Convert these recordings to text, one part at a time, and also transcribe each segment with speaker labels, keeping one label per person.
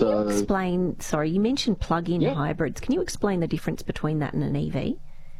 Speaker 1: Can you explain, sorry, you mentioned plug-in hybrids. Can you explain the difference between that and an EV?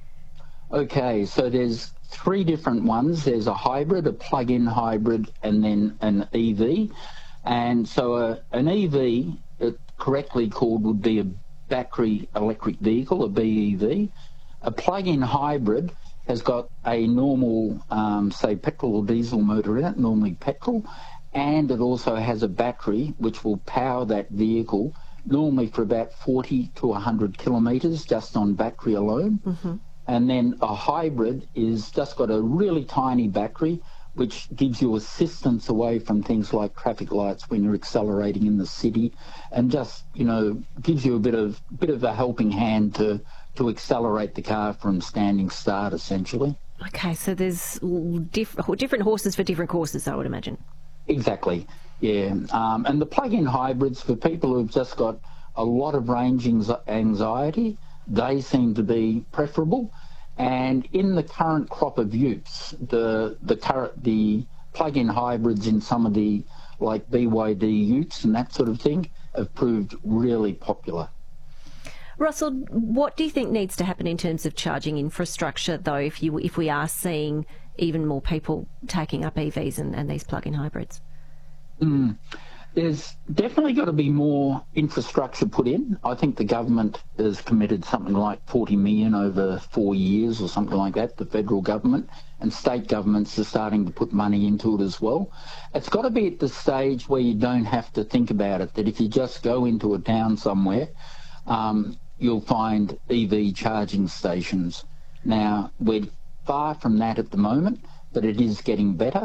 Speaker 2: Okay, so there's three different ones. There's a hybrid, a plug-in hybrid, and then an EV. And so an EV, correctly called, would be a battery electric vehicle, a BEV. A plug-in hybrid has got a normal, say, petrol or diesel motor in it, normally petrol, and it also has a battery which will power that vehicle, normally for about 40 to 100 kilometres, just on battery alone. Mm-hmm. And then a hybrid is just got a really tiny battery which gives you assistance away from things like traffic lights when you're accelerating in the city, and just, you know, gives you a bit of a helping hand to accelerate the car from standing start, essentially.
Speaker 1: Okay, so there's different horses for different courses, I would imagine.
Speaker 2: Exactly, yeah. And the plug-in hybrids, for people who've just got a lot of range anxiety, they seem to be preferable. And in the current crop of utes, the plug-in hybrids in some of the, like, BYD utes and that sort of thing, have proved really popular.
Speaker 1: Russell, what do you think needs to happen in terms of charging infrastructure, though, if we are seeing even more people taking up EVs and these plug-in hybrids?
Speaker 2: There's definitely got to be more infrastructure put in. I think the government has committed something like 40 million over 4 years or something like that, the federal government, and state governments are starting to put money into it as well. It's got to be at the stage where you don't have to think about it, that if you just go into a town somewhere, you'll find EV charging stations. Now, we're far from that at the moment, but it is getting better.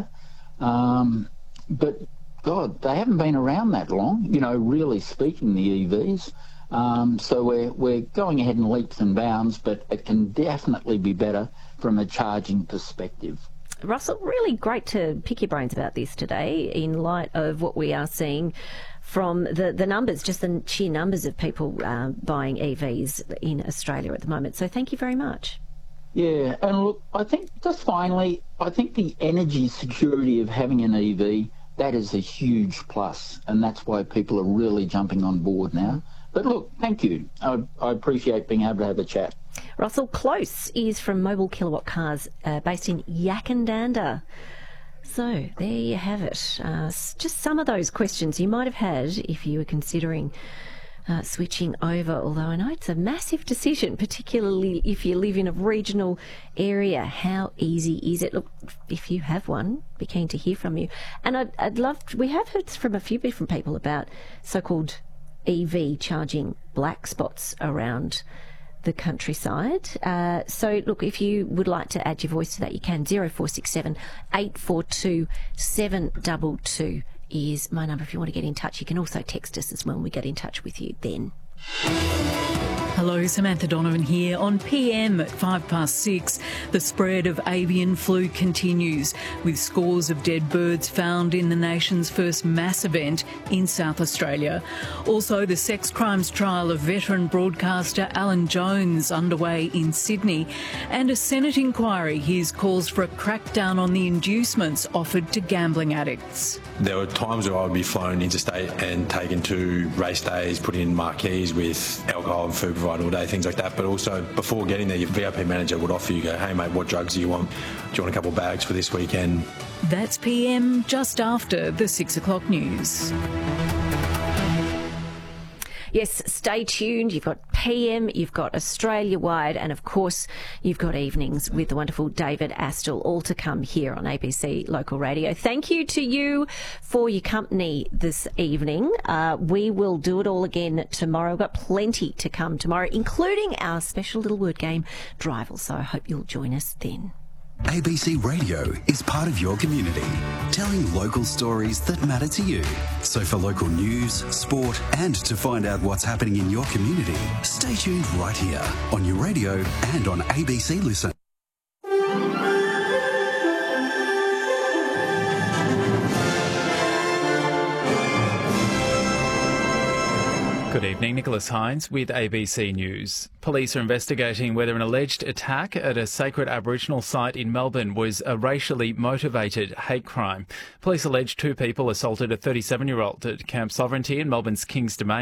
Speaker 2: But God, they haven't been around that long, you know, really speaking, the EVs. So we're going ahead in leaps and bounds, but it can definitely be better from a charging perspective.
Speaker 1: Russell, really great to pick your brains about this today in light of what we are seeing from the numbers, just the sheer numbers of people buying EVs in Australia at the moment. So thank you very much.
Speaker 2: Yeah, and look, I think, just finally, I think the energy security of having an EV, that is a huge plus, and that's why people are really jumping on board now. But look, thank you. I appreciate being able to have a chat.
Speaker 1: Russell Close is from Mobile Kilowatt Cars, based in Yackandandah. So there you have it. Just some of those questions you might have had if you were considering switching over, although I know it's a massive decision, particularly if you live in a regional area. How easy is it? Look, if you have one, be keen to hear from you. And I'd love, we have heard from a few different people about so-called EV charging black spots around the countryside. So look, if you would like to add your voice to that, you can. 0467 842 722 is my number if you want to get in touch. You can also text us as well and we get in touch with you then.
Speaker 3: Hello, Samantha Donovan here. On PM at 6:05, the spread of avian flu continues, with scores of dead birds found in the nation's first mass event in South Australia. Also, the sex crimes trial of veteran broadcaster Alan Jones underway in Sydney, and a Senate inquiry hears calls for a crackdown on the inducements offered to gambling addicts.
Speaker 4: There were times where I would be flown interstate and taken to race days, put in marquees with alcohol and food provided all day, things like that. But also, before getting there, your VIP manager would offer you, go, hey mate, what drugs do you want? Do you want a couple of bags for this weekend?
Speaker 3: That's PM just after the 6 o'clock news.
Speaker 1: Yes, stay tuned. You've got PM, you've got Australia-wide, and of course you've got evenings with the wonderful David Astle, all to come here on ABC Local Radio. Thank you to you for your company this evening. We will do it all again tomorrow. We've got plenty to come tomorrow, including our special little word game, Drival. So I hope you'll join us then.
Speaker 5: ABC Radio is part of your community, telling local stories that matter to you. So for local news, sport, and to find out what's happening in your community, stay tuned right here on your radio and on ABC Listen.
Speaker 6: Good evening, Nicholas Hines with ABC News. Police are investigating whether an alleged attack at a sacred Aboriginal site in Melbourne was a racially motivated hate crime. Police allege two people assaulted a 37-year-old at Camp Sovereignty in Melbourne's Kings Domain.